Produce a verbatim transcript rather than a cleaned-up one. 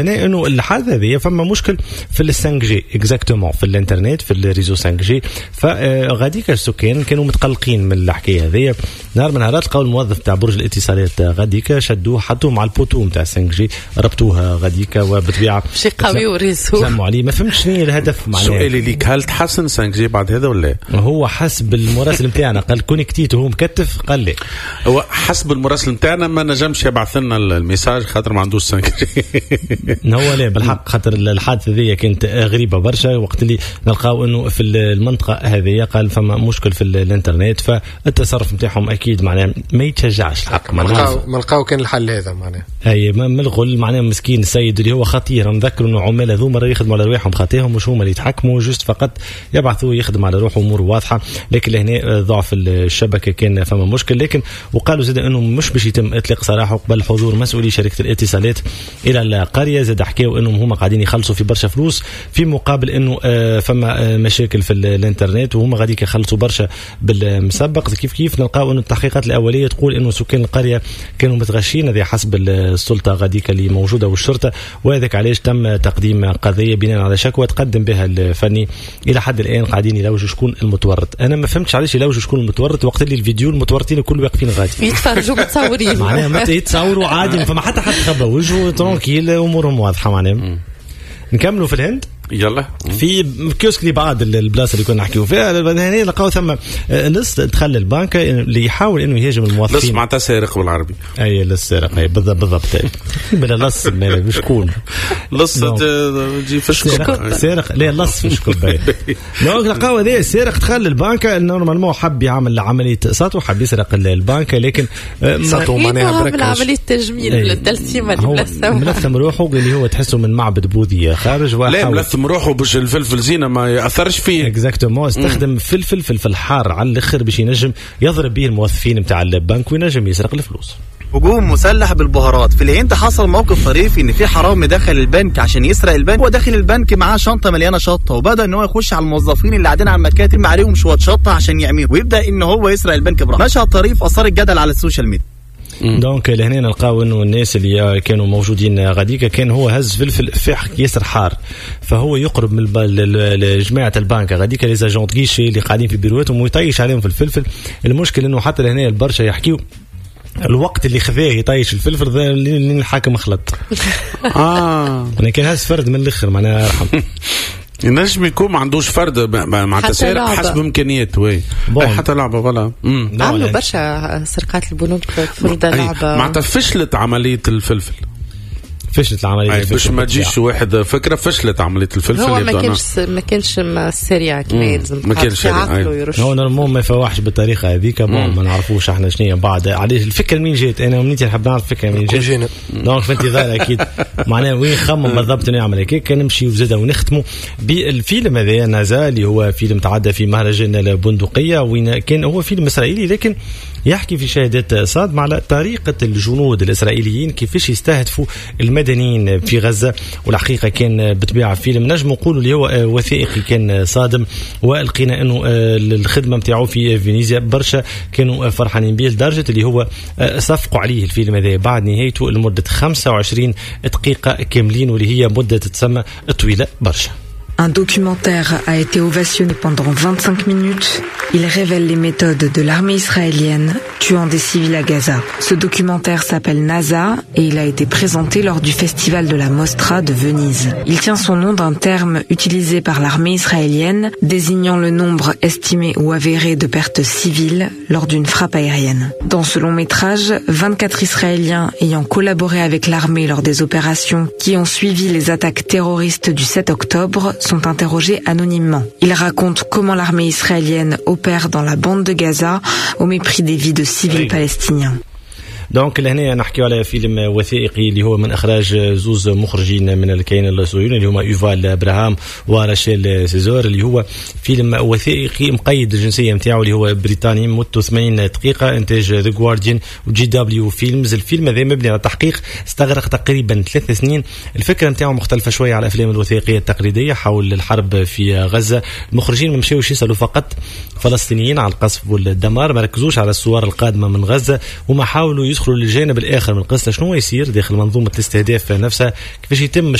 انه الحادثه هذه فما مشكل في السانك جي اكزاكتومون في الانترنت في الريزو سانك جي. فغاديك السكان كانوا متقلقين من الحكايه هذه. نهار من نهارات لقاو الموظف تاع برج الاتصالات غاديك شدوه حطوه مع البوتو نتاع السانك جي ربطوها غاديك وبالطبيعه شي قوي وريزو سلموا عليه. ما فهمتش شنو الهدف معناه. سؤالي ليك هل تحسن سانك جي بعد هذا ولا؟ هو حسب المراسل نتاعنا قال كونيكتيت وهو مكتف قال لي هو حسب المراسل نتاعنا ما نجمش يبعث لنا الميساج خاطر ما عندوش سانك جي. هو لا بالحق خاطر الحادثه ذي كانت غريبه برشا. وقت اللي نلقاو انه في المنطقه هذه قال فما مشكل في الانترنت فالتصرف نتاعهم اكيد معناه ما يتشجعش الحق. ما لقاو كان الحل هذا معناه اي من الغل معناه مسكين السيد اللي هو خطير. نذكر انه عمال ذو مره يخدموا على رواحهم خاطيهم مش هما اللي يتحكموا جست فقط يبعثوا يخدم على روحه امور واضحه. لكن لهنا ضعف الشبكه كان فما مشكل. لكن وقالوا زاد انه مش باش يتم اطلاق سراحه قبل حضور مسؤولي شركه الاتصالات الى القريه. زاد حكاوا انهم هما قاعدين يخلصوا في برشا فلوس في مقابل انه فما مشاكل في الانترنت وهما غادي يخلصوا برشا بالمسبق. كيف كيف نلقاو انه التحقيقات الاوليه تقول انه سكان القريه كانوا متغشين هذه حسب السلطه غاديك اللي موجوده والشرطه. وهذاك علاش تم تقديم قضيه بناء على شكوى تقدم بها الفني. الى حد الان قاعدين يلوجوا شكون المتورط. انا ما فهمتش علاش يلوجوا شكون المتورط وقت اللي الفيديو المتورطين الكل واقفين غادي يتفرجوا متصورين معناها ما يتصوروا عادي فما حتى حد خبى وجهه ترونكيل امورهم واضحه. معناها نكملوا في الهند يلا في كيوسك اللي بعد البلاصه اللي كنا نحكيو فيها هنا لقاو ثم لص دخل البنك اللي يحاول انه يهاجم الموظفين. لص معناتها سارق بالعربي. اي لص سارق اي بالضبط بالضبط بلا لص مش كون لص تجي فش كوب سارق لا لص فش كوب. لو لقاو هذا السارق دخل البنك نورمالمون حب يعمل عمليه سطو حب يسرق البنك لكن سطو معناها برك عمليه تجميل التلثيم اللي ملثم روحه اللي هو تحسه من معبد بوذي خارج لا مروحه باش الفلفل زينه ما ياثرش فيه. اكزاكتومون استخدم فلفل فلفل حار على الاخر باش ينجم يضرب به الموظفين نتاع البنك وينجم يسرق الفلوس. هجوم مسلح بالبهارات. في الهند حصل موقف طريف ان في حرامي دخل البنك عشان يسرق البنك. هو داخل البنك معاه شنطه مليانه شطه وبدا ان هو يخش على الموظفين اللي قاعدين على المكاتب عليهم شويه شطه عشان يعملوا ويبدا ان هو يسرق البنك براحته. مشهد طريف اثار الجدل على السوشيال ميديا. دونك لهنا نلقاو انه الناس اللي كانوا موجودين غاديكا كان هو هز فلفل فاح ياسر حار فهو يقرب من جماعه البنك غاديكا لي زاجونت غيشي اللي قاعدين في بيروتهم ويطيش عليهم في الفلفل. المشكل انه حتى لهنا البرشا يحكيو الوقت اللي خذاه يطيش الفلفل اللي الحاكم خلط اه انا كان هز فرد من الاخر معناها ارحم النجم يكون ما عندوش فرد مع التسارق حسب امكانياته وي حتى لعبه ولا عملوا برشا سرقات البنوك فرد لعبه معناتها فشلت عمليه الفلفل فشلت العمليه الفلفل باش ما تجيش واحد فكره فشلت عمليه الفلفل. هو ما كانش ما كانش سريع كما يلزم ما كانش هو نورمال ما يفوحش بالطريقه هذيك ما نعرفوش احنا شنو بعد عليه الفكره منين جات. انا ومنيتي نحب نعرف الفكره منين جات دونك في انتظار اكيد معناه وين خمم بالضبط انه يعمل هيك. كان نمشي وزاده ونختموا بالفيلم هذا نازا اللي هو فيلم تعدى في مهرجان البندقيه وين كان هو فيلم اسرائيلي لكن يحكي في شهادات صادمة على طريقة الجنود الإسرائيليين كيفاش يستهدفوا المدنيين في غزة. والحقيقة كان بطبيعة فيلم نجم نقولوا اللي هو وثائقي كان صادم. ولقينا أنه الخدمة متاعه في فينيزيا برشا كانوا فرحانين به لدرجة اللي هو صفقوا عليه الفيلم هذا بعد نهايته لمدة خمسة وعشرين دقيقة كاملين واللي هي مدة تسمى طويلة برشا. Un documentaire a été ovationné pendant vingt-cinq minutes. Il révèle les méthodes de l'armée israélienne tuant des civils à Gaza. Ce documentaire s'appelle NASA et il a été présenté lors du festival de la Mostra de Venise. Il tient son nom d'un terme utilisé par l'armée israélienne désignant le nombre estimé ou avéré de pertes civiles lors d'une frappe aérienne. Dans ce long métrage, vingt-quatre Israéliens ayant collaboré avec l'armée lors des opérations qui ont suivi les attaques terroristes du sept octobre sont interrogés anonymement. Ils racontent comment l'armée israélienne opère dans la bande de Gaza au mépris des vies de civils palestiniens. دونك لهنا نحكيو على فيلم وثائقي اللي هو من اخراج زوز مخرجين من الكيان الصهيوني اللي هما يوفال ابراهام وراشيل سيزور اللي هو فيلم وثائقي مقيد الجنسيه نتاعو اللي هو بريطاني مدته ثمانين دقيقه انتاج ذا جوارديان وجي دبليو فيلمز. الفيلم هذا مبني على تحقيق استغرق تقريبا ثلاث سنين. الفكره نتاعو مختلفه شويه على الافلام الوثائقيه التقليديه حول الحرب في غزه. المخرجين ما مشاوش يسالوا فقط فلسطينيين على القصف والدمار ما ركزوش على الصور القادمه من غزه وما حاولوا ندخلوا للجانب الاخر من القصه، شنو يصير داخل منظومه الاستهداف نفسها، كيفاش يتم